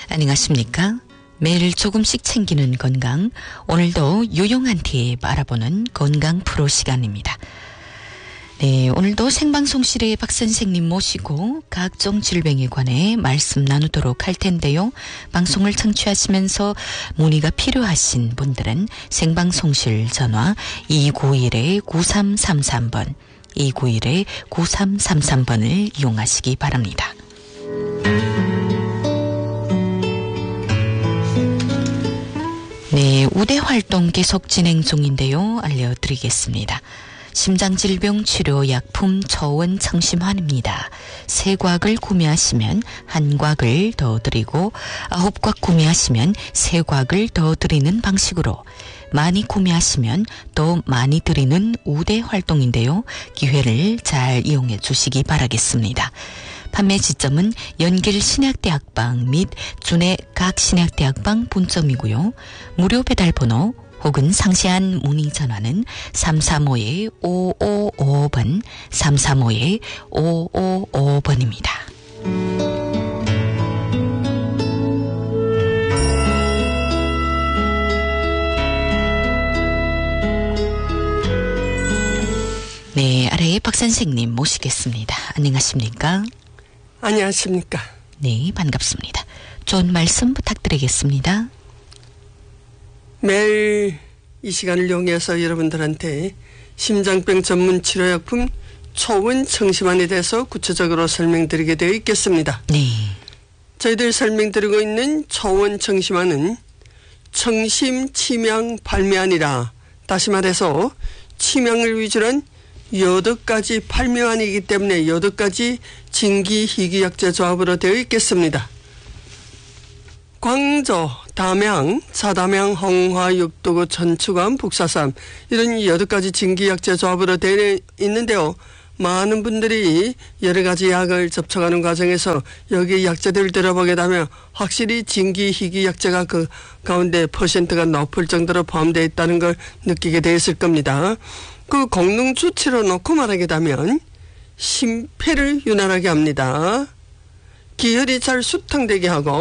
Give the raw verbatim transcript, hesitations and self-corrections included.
안녕하십니까? 매일 조금씩 챙기는 건강, 오늘도 유용한 팁 알아보는 건강 프로 시간입니다. 네, 오늘도 생방송실에 박 선생님 모시고 각종 질병에 관해 말씀 나누도록 할 텐데요. 방송을 청취하시면서 문의가 필요하신 분들은 생방송실 전화 이구일 구삼삼삼 번, 이구일 구삼삼삼 번을 이용하시기 바랍니다. 네, 우대 활동 계속 진행 중인데요. 알려드리겠습니다. 심장질병 치료 약품 초원 청심환입니다. 세 곽을 구매하시면 한 곽을 더 드리고 아홉 곽 구매하시면 세 곽을 더 드리는 방식으로 많이 구매하시면 더 많이 드리는 우대 활동인데요. 기회를 잘 이용해 주시기 바라겠습니다. 판매 지점은 연길 신약대학방 및 준해 각 신약대학방 본점이고요. 무료 배달번호 혹은 상세한 문의 전화는 삼삼오 오오오오 번, 삼삼오 오오오오 번입니다. 네, 아래에 박 선생님 모시겠습니다. 안녕하십니까? 안녕하십니까? 네, 반갑습니다. 좋은 말씀 부탁드리겠습니다. 매일 이 시간을 이용해서 여러분들한테 심장병 전문 치료약품 초원 청심환에 대해서 구체적으로 설명드리게 되어 있겠습니다. 네. 저희들 설명드리고 있는 초원 청심환은 청심 치명 발매환이라, 다시 말해서 치명을 위주로 한 여덟 가지 발매환이기 때문에 여덟 가지 진기 희귀약재 조합으로 되어 있겠습니다. 광저, 담양, 사담양, 홍화, 육도구, 전추감, 북사삼 이런 여덟 가지 진기약재 조합으로 되어 있는데요. 많은 분들이 여러 가지 약을 접촉하는 과정에서 여기 약재들을 들어보게 되면 확실히 진기 희귀약재가 그 가운데 퍼센트가 높을 정도로 포함되어 있다는 걸 느끼게 되었을 겁니다. 그功能주치로 놓고 말하게 되면 심폐를 윤활하게 합니다. 기혈이 잘 수탕되게 하고